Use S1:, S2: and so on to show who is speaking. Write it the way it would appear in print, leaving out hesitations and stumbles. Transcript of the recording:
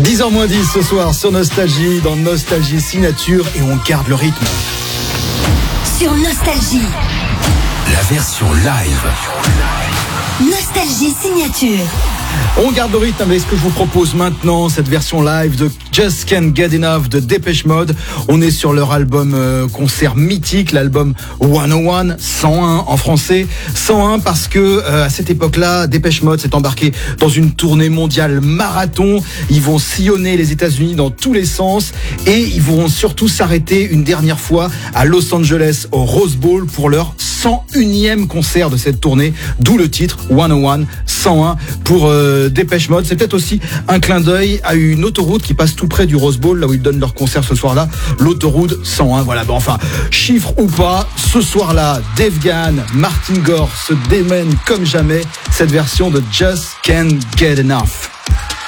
S1: 10h-10 ce soir sur Nostalgie, dans Nostalgie Signature, et on garde le rythme.
S2: Sur Nostalgie,
S3: la version live.
S2: Nostalgie Signature.
S1: On garde le rythme avec ce que je vous propose maintenant, cette version live de Just Can't Get Enough de Dépêche Mode. On est sur leur album concert mythique, l'album 101, 101 en français. 101 parce que à cette époque-là, Dépêche Mode s'est embarqué dans une tournée mondiale marathon. Ils vont sillonner les États-Unis dans tous les sens et ils vont surtout s'arrêter une dernière fois à Los Angeles au Rose Bowl pour leur 101e concert de cette tournée, d'où le titre 101, 101 pour Dépêche Mode. C'est peut-être aussi un clin d'œil à une autoroute qui passe tout près du Rose Bowl, là où ils donnent leur concert ce soir-là, l'autoroute 101. Voilà, bon, enfin, chiffre ou pas, ce soir-là, Dave Gahan, Martin Gore se démènent comme jamais cette version de Just Can't Get Enough.